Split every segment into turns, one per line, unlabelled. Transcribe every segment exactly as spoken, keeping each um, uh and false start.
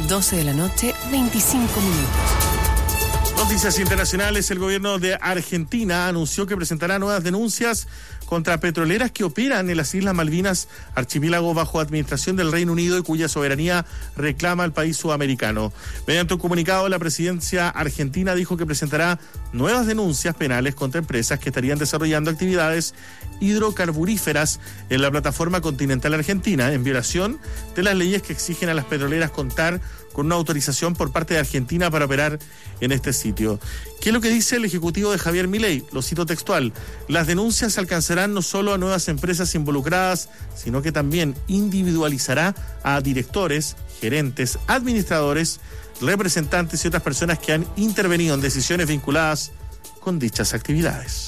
doce de la noche, veinticinco minutos.
Noticias internacionales. El gobierno de Argentina anunció que presentará nuevas denuncias contra petroleras que operan en las Islas Malvinas, archipiélago bajo administración del Reino Unido y cuya soberanía reclama el país sudamericano. Mediante un comunicado, la presidencia argentina dijo que presentará nuevas denuncias penales contra empresas que estarían desarrollando actividades hidrocarburíferas en la plataforma continental argentina, en violación de las leyes que exigen a las petroleras contar con una autorización por parte de Argentina para operar en este sitio. ¿Qué es lo que dice el ejecutivo de Javier Milei? Lo cito textual: las denuncias alcanzarán no solo a nuevas empresas involucradas, sino que también individualizará a directores, gerentes, administradores, representantes y otras personas que han intervenido en decisiones vinculadas con dichas actividades.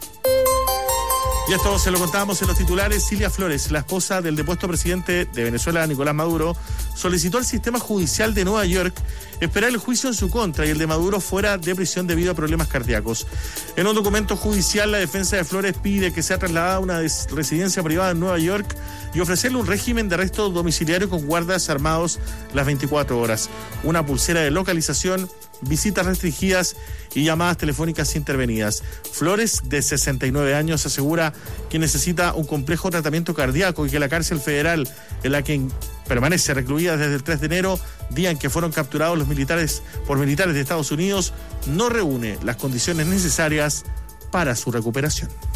Y esto se lo contábamos en los titulares. Cilia Flores, la esposa del depuesto presidente de Venezuela, Nicolás Maduro, solicitó al sistema judicial de Nueva York esperar el juicio en su contra y el de Maduro fuera de prisión debido a problemas cardíacos. En un documento judicial, la defensa de Flores pide que sea trasladada a una residencia privada en Nueva York y ofrecerle un régimen de arresto domiciliario con guardas armados las veinticuatro horas, una pulsera de localización, visitas restringidas y llamadas telefónicas intervenidas. Flores, de sesenta y nueve años, asegura que necesita un complejo tratamiento cardíaco y que la cárcel federal en la que permanece recluida desde el tres de enero, día en que fueron capturados los militares por militares de Estados Unidos, no reúne las condiciones necesarias para su recuperación.